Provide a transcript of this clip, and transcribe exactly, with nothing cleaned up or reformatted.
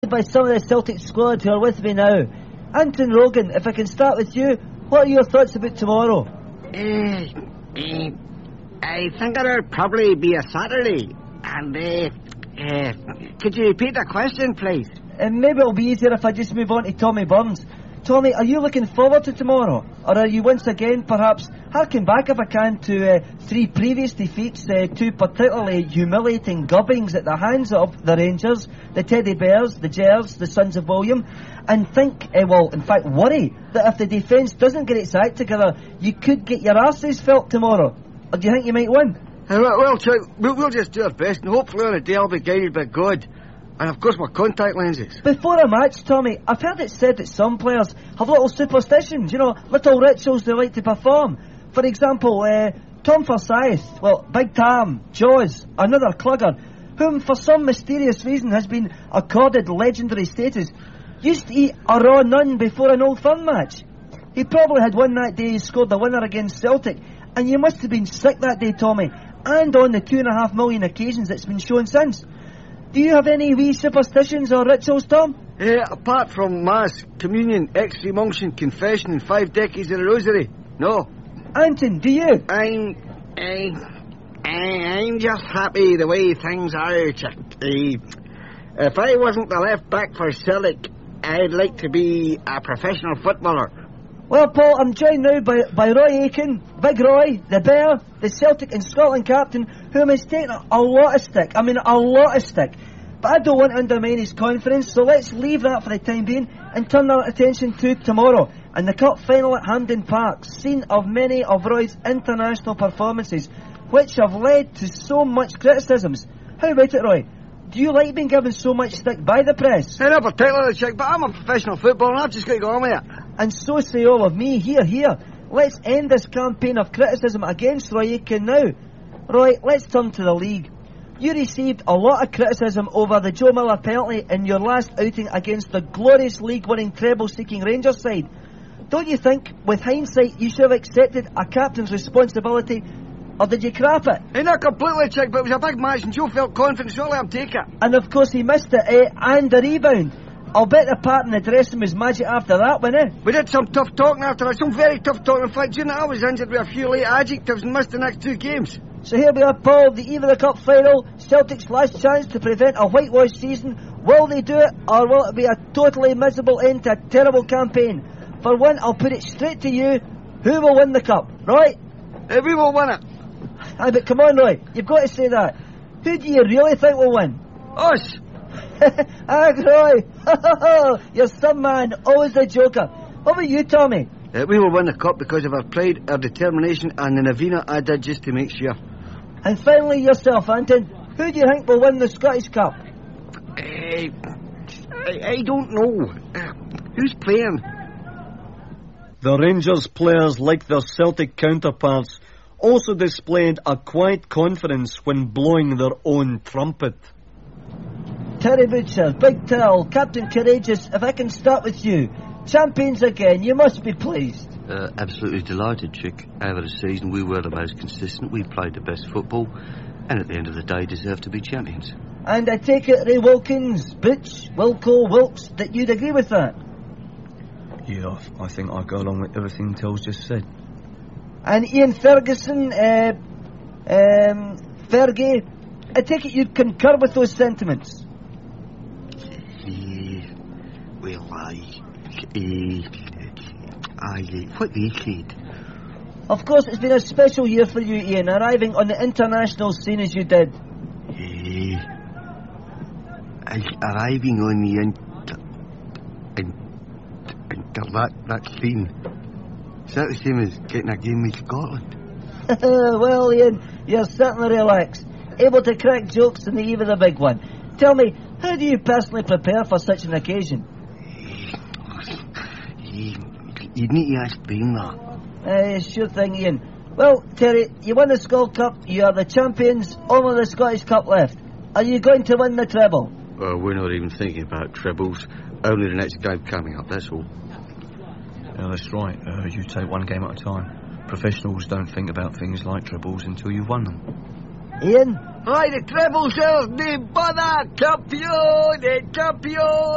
affected by some of the Celtic squad who are with me now. Anton Rogan, if I can start with you, what are your thoughts about tomorrow? Uh, uh, I think it'll probably be a Saturday. And, uh, uh, could you repeat the question, please? And maybe it'll be easier if I just move on to Tommy Burns. Tommy, are you looking forward to tomorrow? Or are you once again, perhaps, harking back if I can to uh, three previous defeats, uh, two particularly humiliating gubbings at the hands of the Rangers, the Teddy Bears, the Gers, the Sons of William, and think, uh, well, in fact worry, that if the defence doesn't get its act together, you could get your arses felt tomorrow? Or do you think you might win? Uh, well, well, Chuck, we'll, we'll just do our best, and hopefully on a day I'll be guided by God. And of course my contact lenses. Before a match, Tommy, I've heard it said that some players have little superstitions, you know, little rituals they like to perform. For example, uh, Tom Forsyth, well, Big Tam, Jaws, another clugger, whom for some mysterious reason has been accorded legendary status, used to eat a raw nun before an Old Firm match. He probably had one that day he scored the winner against Celtic, and you must have been sick that day, Tommy, and on the two and a half million occasions it's been shown since. Do you have any wee superstitions or rituals, Tom? Uh, apart from Mass, Communion, Extreme Unction, Confession and five decades of the Rosary, no. Anton, do you? I'm... I, I, I'm just happy the way things are, Chuck. Uh, if I wasn't the left back for Celtic, I'd like to be a professional footballer. Well, Paul, I'm joined now by, by Roy Aitken, Big Roy, the Bear, the Celtic and Scotland captain, whom has taken a, a lot of stick. I mean, a lot of stick. But I don't want to undermine his confidence, so let's leave that for the time being and turn our attention to tomorrow and the cup final at Hampden Park, scene of many of Roy's international performances, which have led to so much criticisms. How about it, Roy? Do you like being given so much stick by the press? Hey, not particularly, Chuck, but I'm a professional footballer and I've just got to go on with it. And so say all of me. Here, here. Let's end this campaign of criticism against Roy Aitken now. Roy, let's turn to the league. You received a lot of criticism over the Joe Miller penalty in your last outing against the glorious league-winning treble-seeking Rangers side. Don't you think, with hindsight, you should have accepted a captain's responsibility, or did you crap it? Hey, not completely, Chuck, but it was a big match and Joe felt confident, so I'll let him take it. And of course he missed it, eh? And the rebound. I'll bet the part in the dressing room was magic after that one, eh? We did some tough talking after that, some very tough talking. In fact, during that I was injured with a few late adjectives and missed the next two games. So here we are, Paul, the eve of the cup final, Celtic's last chance to prevent a whitewash season. Will they do it, or will it be a totally miserable end to a terrible campaign? For one, I'll put it straight to you, who will win the cup, right? Uh, we will win it. Aye, but come on, Roy, you've got to say that. Who do you really think will win? Us. Ah, Roy, you're some man, always a joker. What about you, Tommy? Uh, we will win the cup because of our pride, our determination and the Navina I did just to make sure. And finally yourself, Anton, who do you think will win the Scottish Cup? Uh, I, I don't know. Uh, who's playing? The Rangers players, like their Celtic counterparts, also displayed a quiet confidence when blowing their own trumpet. Terry Butcher, Big Tell, Captain Courageous, if I can start with you. Champions again, you must be pleased. Uh, absolutely delighted, Chick. Over the season we were the most consistent, we played the best football, and at the end of the day deserved to be champions. And I take it, Ray Wilkins, Butch, Wilco, Wilkes, that you'd agree with that? Yeah, I think I go along with everything Tell's just said. And Ian Ferguson, uh, um, Fergie, I take it you'd concur with those sentiments? Uh, well, I... Uh, I... What they said. Of course, it's been a special year for you, Ian, arriving on the international scene as you did. Uh, arriving on the inter... In, inter that, that scene. Is that the same as getting a game with Scotland? Well, Ian, you're certainly relaxed, able to crack jokes on the eve of the big one. Tell me, how do you personally prepare for such an occasion? You need to ask Ben that. Uh, sure thing, Ian. Well, Terry, you won the Skull Cup, you are the champions, only the Scottish Cup left. Are you going to win the treble? Uh, we're not even thinking about trebles, only the next game coming up, that's all. Yeah, that's right. Uh, you take one game at a time. Professionals don't think about things like trebles until you've won them. Ian? Aye, the treble sells, the bother, champion, the champion.